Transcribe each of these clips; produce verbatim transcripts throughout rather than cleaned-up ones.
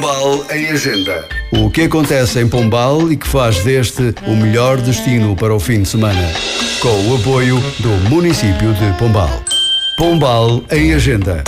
Pombal em Agenda. O que acontece em Pombal e que faz deste o melhor destino para o fim de semana. Com o apoio do município de Pombal. Pombal em Agenda.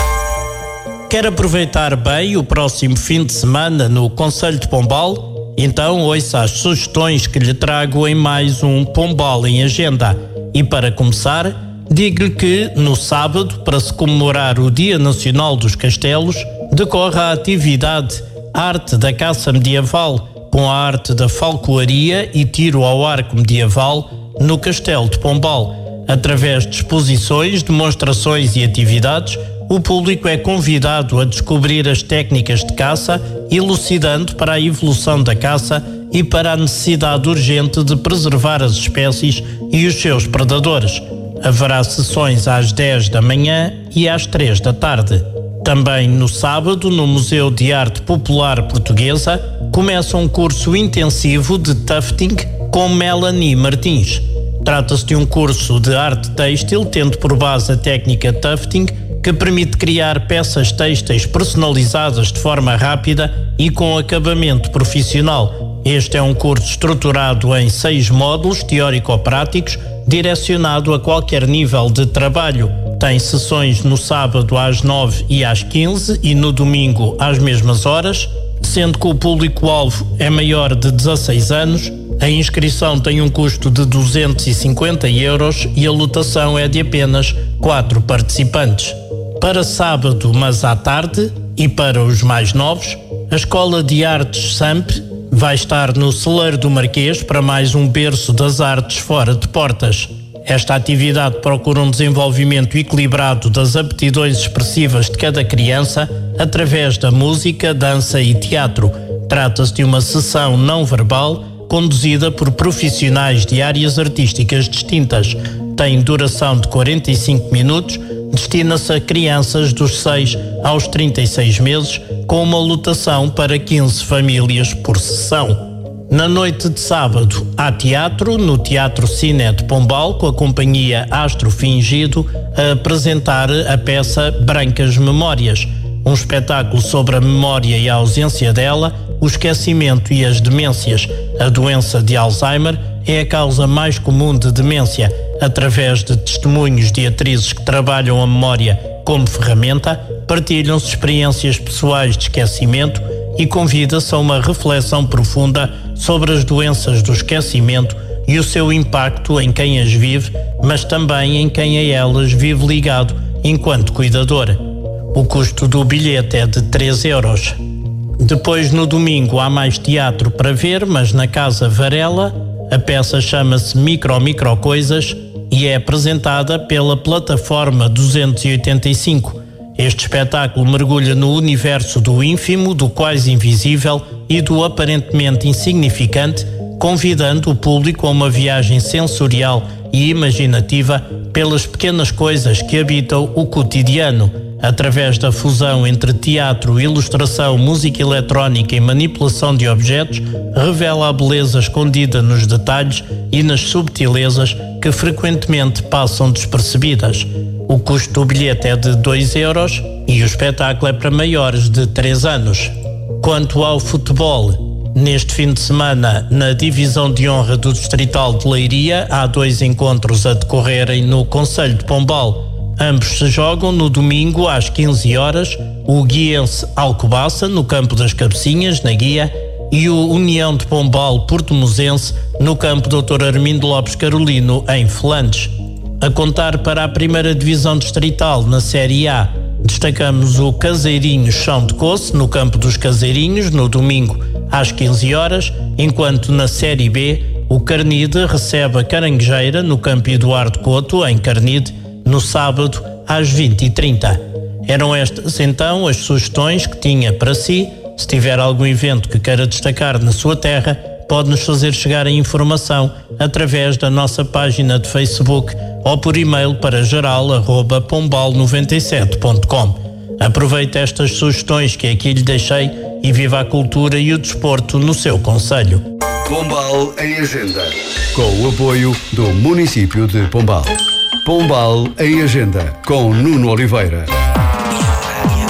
Quer aproveitar bem o próximo fim de semana no concelho de Pombal? Então ouça as sugestões que lhe trago em mais um Pombal em Agenda. E para começar, digo-lhe que no sábado, para se comemorar o Dia Nacional dos Castelos, decorre a atividade Arte da Caça Medieval, com a arte da falcoaria e tiro ao arco medieval no Castelo de Pombal. Através de exposições, demonstrações e atividades, o público é convidado a descobrir as técnicas de caça, elucidando para a evolução da caça e para a necessidade urgente de preservar as espécies e os seus predadores. Haverá sessões às dez da manhã e às três da tarde. Também no sábado, no Museu de Arte Popular Portuguesa, começa um curso intensivo de tufting com Melanie Martins. Trata-se de um curso de arte têxtil, tendo por base a técnica tufting, que permite criar peças têxteis personalizadas de forma rápida e com acabamento profissional. Este é um curso estruturado em seis módulos teórico-práticos, direcionado a qualquer nível de trabalho. Tem sessões no sábado às nove e às quinze e no domingo às mesmas horas, sendo que o público-alvo é maior de dezasseis anos. A inscrição tem um custo de duzentos e cinquenta euros e a lotação é de apenas quatro participantes. Para sábado, mas à tarde, e para os mais novos, a Escola de Artes S A M P vai estar no Celeiro do Marquês para mais um berço das artes fora de portas. Esta atividade procura um desenvolvimento equilibrado das aptidões expressivas de cada criança através da música, dança e teatro. Trata-se de uma sessão não verbal conduzida por profissionais de áreas artísticas distintas. Tem duração de quarenta e cinco minutos, destina-se a crianças dos seis aos trinta e seis meses, com uma lotação para quinze famílias por sessão. Na noite de sábado, há teatro no Teatro Cine de Pombal, com a companhia Astro Fingido a apresentar a peça Brancas Memórias, um espetáculo sobre a memória e a ausência dela, o esquecimento e as demências. A doença de Alzheimer é a causa mais comum de demência. Através de testemunhos de atrizes que trabalham a memória como ferramenta, partilham-se experiências pessoais de esquecimento e convida-se a uma reflexão profunda sobre as doenças do esquecimento e o seu impacto em quem as vive, mas também em quem a elas vive ligado enquanto cuidador. O custo do bilhete é de três euros. Depois, no domingo, há mais teatro para ver, mas na Casa Varela. A peça chama-se Micro Micro Coisas e é apresentada pela Plataforma duzentos e oitenta e cinco. Este espetáculo mergulha no universo do ínfimo, do quase invisível e do aparentemente insignificante, convidando o público a uma viagem sensorial e imaginativa pelas pequenas coisas que habitam o cotidiano. Através da fusão entre teatro, ilustração, música eletrónica e manipulação de objetos, revela a beleza escondida nos detalhes e nas subtilezas que frequentemente passam despercebidas. O custo do bilhete é de dois euros e o espetáculo é para maiores de três anos. Quanto ao futebol, neste fim de semana, na divisão de honra do Distrital de Leiria, há dois encontros a decorrerem no concelho de Pombal. Ambos se jogam no domingo às quinze horas, o Guiense Alcobaça, no campo das Cabecinhas, na Guia, e o União de Pombal Porto-Mosense, no campo doutor Armindo Lopes Carolino, em Flandes. A contar para a primeira divisão distrital na Série A, destacamos o Caseirinhos Chão de Coce, no campo dos Caseirinhos, no domingo às quinze horas, enquanto na Série B, o Carnide recebe a Caranguejeira, no campo Eduardo Couto, em Carnide, no sábado às vinte e trinta. Eram estas então as sugestões que tinha para si. Se tiver algum evento que queira destacar na sua terra, pode-nos fazer chegar a informação através da nossa página de Facebook ou por e-mail para geral arroba pombal noventa e sete ponto com. Aproveite estas sugestões que aqui lhe deixei e viva a cultura e o desporto no seu concelho. Pombal em Agenda, com o apoio do município de Pombal. Pombal em Agenda, com Nuno Oliveira.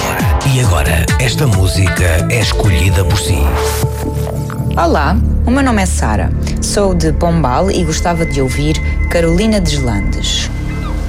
E agora, esta música é escolhida por si. Olá, o meu nome é Sara. Sou de Pombal e gostava de ouvir Carolina Deslandes.